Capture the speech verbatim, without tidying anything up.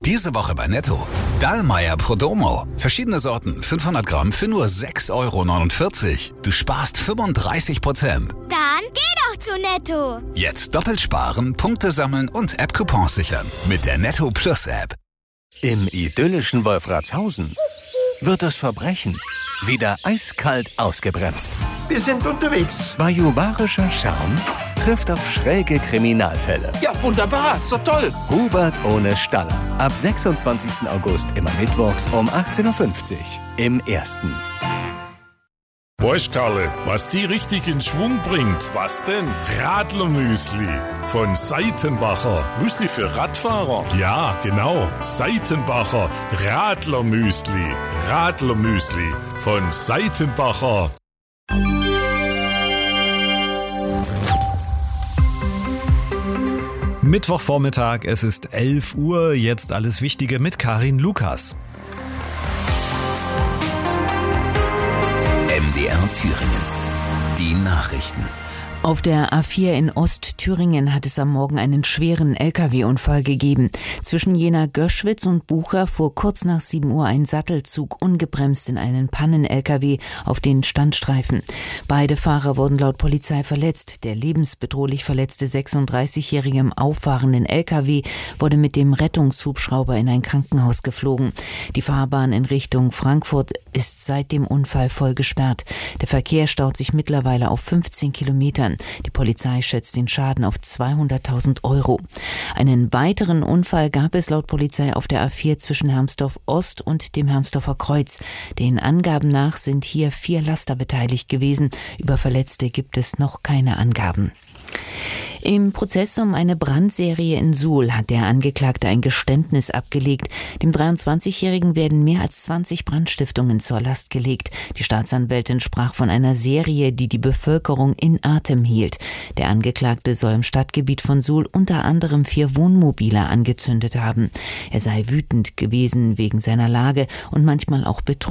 Diese Woche bei Netto. Dallmayr Prodomo. Verschiedene Sorten, fünfhundert Gramm für nur sechs Euro neunundvierzig. Du sparst fünfunddreißig Prozent. Dann geh doch zu Netto. Jetzt doppelt sparen, Punkte sammeln und App-Coupons sichern. Mit der Netto Plus App. Im idyllischen Wolfratshausen wird das Verbrechen wieder eiskalt ausgebremst. Wir sind unterwegs. Bajuwarischer Charme trifft auf schräge Kriminalfälle. Ja, wunderbar. Ist doch toll. Hubert ohne Staller. Ab sechsundzwanzigsten August immer mittwochs um achtzehn Uhr fünfzig im Ersten. Weißt Karle, was die richtig in Schwung bringt? Was denn? Radlermüsli von Seitenbacher. Müsli für Radfahrer? Ja, genau. Seitenbacher Radlermüsli. Radlermüsli von Seitenbacher. Mittwochvormittag, es ist elf Uhr, jetzt alles Wichtige mit Karin Lukas. M D R Thüringen. Die Nachrichten. Auf der A vier in Ostthüringen hat es am Morgen einen schweren L K W-Unfall gegeben. Zwischen Jena-Göschwitz und Bucher fuhr kurz nach sieben Uhr ein Sattelzug ungebremst in einen Pannen-L K W auf den Standstreifen. Beide Fahrer wurden laut Polizei verletzt. Der lebensbedrohlich verletzte sechsunddreißigjährige im auffahrenden L K W wurde mit dem Rettungshubschrauber in ein Krankenhaus geflogen. Die Fahrbahn in Richtung Frankfurt ist seit dem Unfall voll gesperrt. Der Verkehr staut sich mittlerweile auf fünfzehn Kilometern. Die Polizei schätzt den Schaden auf zweihunderttausend Euro. Einen weiteren Unfall gab es laut Polizei auf der A vier zwischen Hermsdorf Ost und dem Hermsdorfer Kreuz. Den Angaben nach sind hier vier Laster beteiligt gewesen. Über Verletzte gibt es noch keine Angaben. Im Prozess um eine Brandserie in Suhl hat der Angeklagte ein Geständnis abgelegt. Dem dreiundzwanzigjährigen werden mehr als zwanzig Brandstiftungen zur Last gelegt. Die Staatsanwältin sprach von einer Serie, die die Bevölkerung in Atem hielt. Der Angeklagte soll im Stadtgebiet von Suhl unter anderem vier Wohnmobile angezündet haben. Er sei wütend gewesen wegen seiner Lage und manchmal auch betrunken.